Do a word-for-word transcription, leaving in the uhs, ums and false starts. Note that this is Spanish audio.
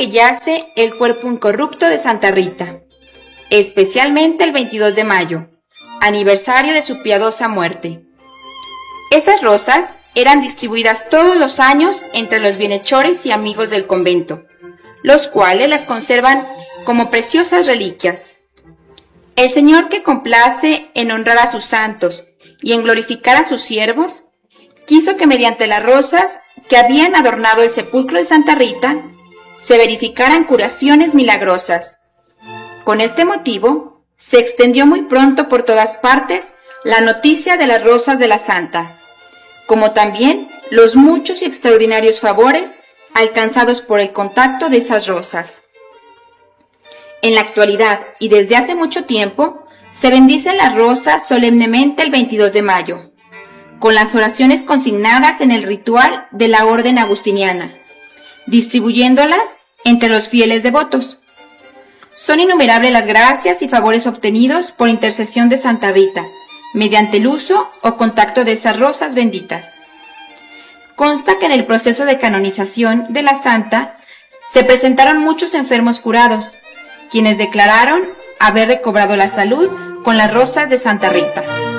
que yace el cuerpo incorrupto de Santa Rita, especialmente el veintidós de mayo, aniversario de su piadosa muerte. Esas rosas eran distribuidas todos los años entre los bienhechores y amigos del convento, los cuales las conservan como preciosas reliquias. El Señor, que complace en honrar a sus santos y en glorificar a sus siervos, quiso que mediante las rosas que habían adornado el sepulcro de Santa Rita se verificaran curaciones milagrosas. Con este motivo, se extendió muy pronto por todas partes la noticia de las rosas de la Santa, como también los muchos y extraordinarios favores alcanzados por el contacto de esas rosas. En la actualidad y desde hace mucho tiempo, se bendicen las rosas solemnemente el veintidós de mayo, con las oraciones consignadas en el ritual de la orden agustiniana, distribuyéndolas entre los fieles devotos. Son innumerables las gracias y favores obtenidos por intercesión de Santa Rita, mediante el uso o contacto de esas rosas benditas. Consta que en el proceso de canonización de la Santa se presentaron muchos enfermos curados, quienes declararon haber recobrado la salud con las rosas de Santa Rita.